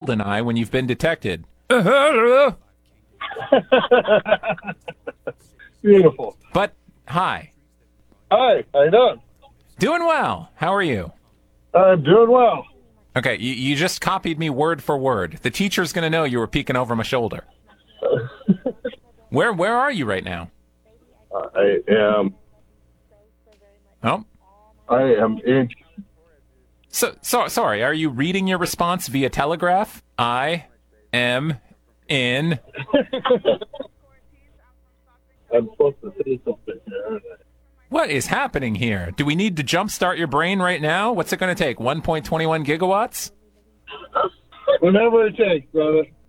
and I when you've been detected. Beautiful. But, hi. Hi, how you doing? Doing well. How are you? I'm doing well. Okay, you just copied me word for word. The teacher's going to know you were peeking over my shoulder. Where are you right now? I am in. Sorry, are you reading your response via telegraph? I am in. I'm supposed to say something here, aren't I? What is happening here? Do we need to jumpstart your brain right now? What's it going to take, 1.21 gigawatts? Whatever it takes, brother.